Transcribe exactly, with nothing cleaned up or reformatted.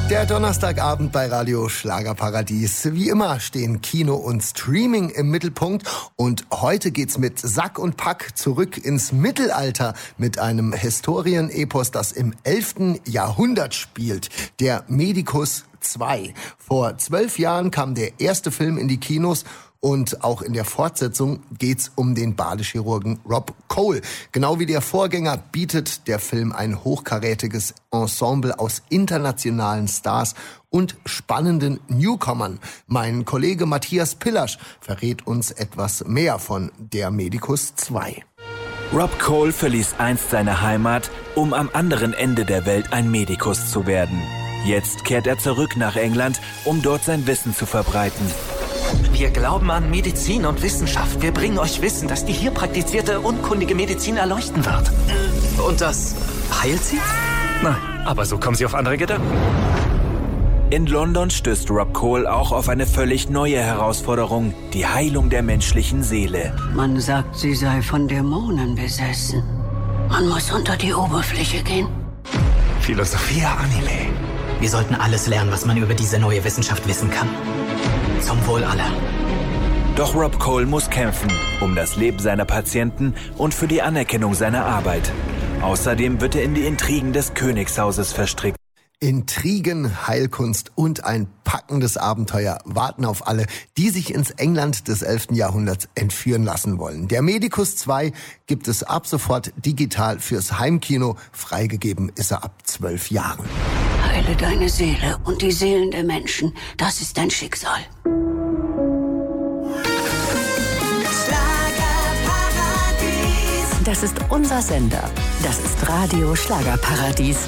Der Donnerstagabend bei Radio Schlagerparadies. Wie immer stehen Kino und Streaming im Mittelpunkt. Und heute geht's mit Sack und Pack zurück ins Mittelalter mit einem Historienepos, das im elften Jahrhundert spielt. Der Medicus zwei. Vor zwölf Jahren kam der erste Film in die Kinos. Und auch in der Fortsetzung geht's um den Badechirurgen Rob Cole. Genau wie der Vorgänger bietet der Film ein hochkarätiges Ensemble aus internationalen Stars und spannenden Newcomern. Mein Kollege Matthias Pillasch verrät uns etwas mehr von der Medicus zwei. Rob Cole verließ einst seine Heimat, um am anderen Ende der Welt ein Medikus zu werden. Jetzt kehrt er zurück nach England, um dort sein Wissen zu verbreiten. Wir glauben an Medizin und Wissenschaft. Wir bringen euch Wissen, das die hier praktizierte, unkundige Medizin erleuchten wird. Und das heilt sie? Nein, aber so kommen sie auf andere Gedanken. In London stößt Rob Cole auch auf eine völlig neue Herausforderung, die Heilung der menschlichen Seele. Man sagt, sie sei von Dämonen besessen. Man muss unter die Oberfläche gehen. Philosophia Anime. Wir sollten alles lernen, was man über diese neue Wissenschaft wissen kann. Zum Wohl aller. Doch Rob Cole muss kämpfen, um das Leben seiner Patienten und für die Anerkennung seiner Arbeit. Außerdem wird er in die Intrigen des Königshauses verstrickt. Intrigen, Heilkunst und ein packendes Abenteuer warten auf alle, die sich ins England des elften Jahrhunderts entführen lassen wollen. Der Medicus zwei gibt es ab sofort digital fürs Heimkino. Freigegeben ist er ab zwölf Jahren. Heile deine Seele und die Seelen der Menschen. Das ist dein Schicksal. Das ist unser Sender. Das ist Radio Schlagerparadies.